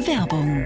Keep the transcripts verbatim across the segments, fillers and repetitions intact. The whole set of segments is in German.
Werbung.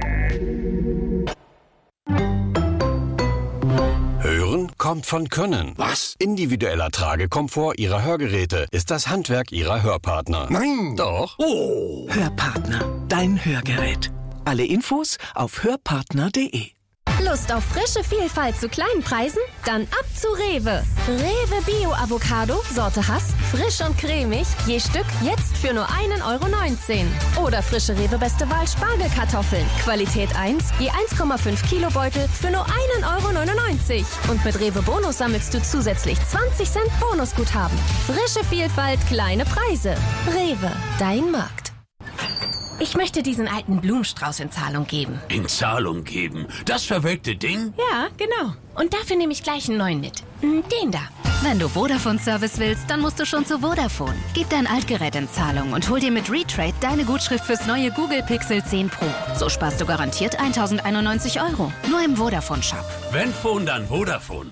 Hören kommt von Können. Was? Individueller Tragekomfort Ihrer Hörgeräte ist das Handwerk Ihrer Hörpartner. Nein! Doch. Oh! Hörpartner, dein Hörgerät. Alle Infos auf hörpartner punkt de. Lust auf frische Vielfalt zu kleinen Preisen? Dann ab zu Rewe. Rewe Bio Avocado, Sorte Hass, frisch und cremig, je Stück jetzt für nur ein Euro neunzehn. Oder frische Rewe Beste Wahl Spargelkartoffeln, Qualität eins, je eins Komma fünf Kilo Beutel für nur ein Euro neunundneunzig. Und mit Rewe Bonus sammelst du zusätzlich zwanzig Cent Bonusguthaben. Frische Vielfalt, kleine Preise. Rewe, dein Markt. Ich möchte diesen alten Blumenstrauß in Zahlung geben. In Zahlung geben? Das verwelkte Ding? Ja, genau. Und dafür nehme ich gleich einen neuen mit. Den da. Wenn du Vodafone-Service willst, dann musst du schon zu Vodafone. Gib dein Altgerät in Zahlung und hol dir mit Retrade deine Gutschrift fürs neue Google Pixel zehn Pro. So sparst du garantiert tausendeinundneunzig Euro. Nur im Vodafone-Shop. Wenn Phone, dann Vodafone.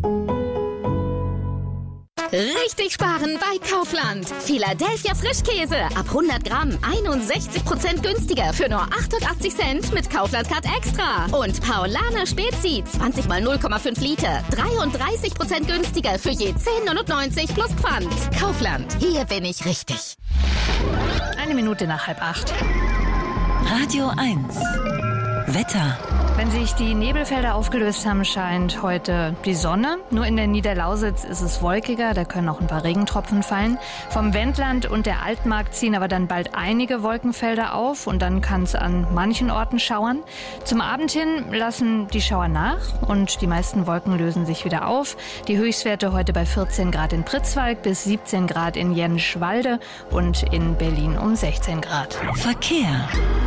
Richtig sparen bei Kaufland. Philadelphia Frischkäse. Ab hundert Gramm einundsechzig Prozent günstiger für nur achtundachtzig Cent mit Kaufland Card Extra. Und Paulaner Spezi zwanzig mal null Komma fünf Liter. dreiunddreißig Prozent günstiger für je zehn neunundneunzig plus Pfand. Kaufland. Hier bin ich richtig. Eine Minute nach halb acht. Radio eins. Wetter. Wenn sich die Nebelfelder aufgelöst haben, scheint heute die Sonne. Nur in der Niederlausitz ist es wolkiger, da können auch ein paar Regentropfen fallen. Vom Wendland und der Altmark ziehen aber dann bald einige Wolkenfelder auf und dann kann es an manchen Orten schauern. Zum Abend hin lassen die Schauer nach und die meisten Wolken lösen sich wieder auf. Die Höchstwerte heute bei vierzehn Grad in Pritzwalk bis siebzehn Grad in Jenschwalde und in Berlin um sechzehn Grad. Verkehr.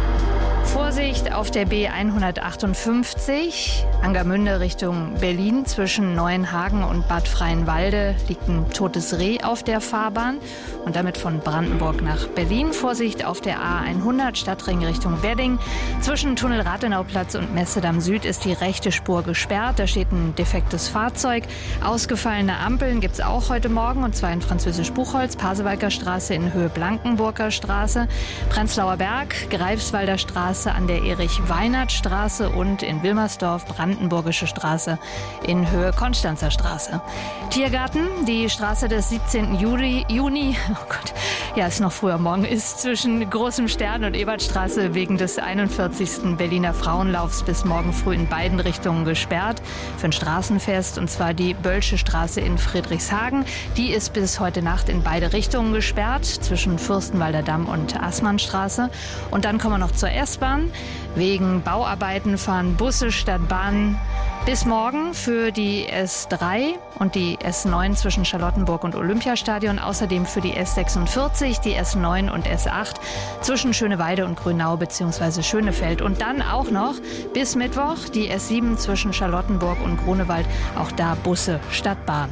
Vorsicht auf der B hundertachtundfünfzig, Angermünde Richtung Berlin. Zwischen Neuenhagen und Bad Freienwalde liegt ein totes Reh auf der Fahrbahn und damit von Brandenburg nach Berlin. Vorsicht auf der A hundert, Stadtring Richtung Wedding. Zwischen Tunnel Rathenauplatz und Messedamm Süd ist die rechte Spur gesperrt. Da steht ein defektes Fahrzeug. Ausgefallene Ampeln gibt es auch heute Morgen, und zwar in Französisch-Buchholz, Pasewalker Straße in Höhe Blankenburger Straße, Prenzlauer Berg, Greifswalder Straße an der Erich-Weinert-Straße und in Wilmersdorf Brandenburgische Straße in Höhe Konstanzer Straße. Tiergarten, die Straße des siebzehnten Juli, Juni, oh Gott, ja, ist noch früher morgen, ist zwischen Großem Stern und Ebertstraße wegen des einundvierzigsten Berliner Frauenlaufs bis morgen früh in beiden Richtungen gesperrt für ein Straßenfest, und zwar die Bölsche Straße in Friedrichshagen. Die ist bis heute Nacht in beide Richtungen gesperrt, zwischen Fürstenwalder Damm und Assmannstraße. Und dann kommen wir noch zur S-Bahn. Wegen Bauarbeiten fahren Busse statt Bahnen bis morgen für die S drei und die S neun zwischen Charlottenburg und Olympiastadion. Außerdem für die S sechsundvierzig, die S neun und S acht zwischen Schöneweide und Grünau bzw. Schönefeld. Und dann auch noch bis Mittwoch die S sieben zwischen Charlottenburg und Grunewald. Auch da Busse statt Bahnen.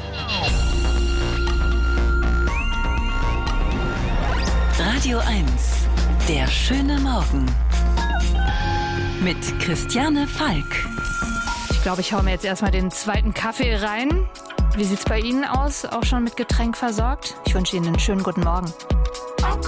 Radio eins. Der schöne Morgen. Mit Christiane Falk. Ich glaube, ich hau mir jetzt erstmal den zweiten Kaffee rein. Wie sieht's bei Ihnen aus? Auch schon mit Getränk versorgt? Ich wünsche Ihnen einen schönen guten Morgen.